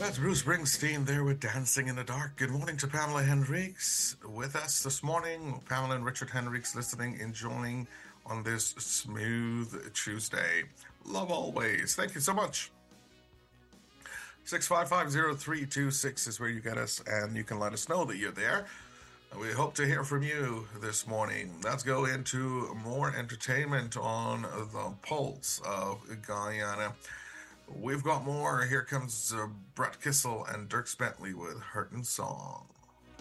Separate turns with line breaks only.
That's Bruce Springsteen there with Dancing in the Dark. Good morning to Pamela Henriques with us this morning. Pamela and Richard Henriques listening, enjoying on this smooth Tuesday. Love always. Thank you so much. 6550326 is where you get us, and you can let us know that you're there. We hope to hear from you this morning. Let's go into more entertainment on the pulse of Guyana. We've got more. Here comes Brett Kissel and Dierks Bentley with Hurtin' Song.